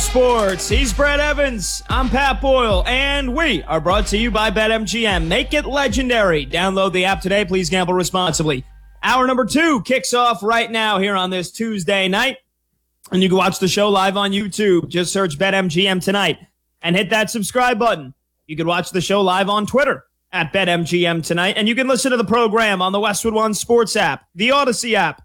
Sports. He's Brett Evans. I'm Pat Boyle, and we are brought to you by BetMGM. Make it legendary. Download the app today. Please gamble responsibly. Hour number 2 kicks off right now here on this Tuesday night, and you can watch the show live on YouTube. Just search BetMGM tonight and hit that subscribe button. You can watch the show live on Twitter at BetMGM tonight, and you can listen to the program on the Westwood One Sports app, the Odyssey app,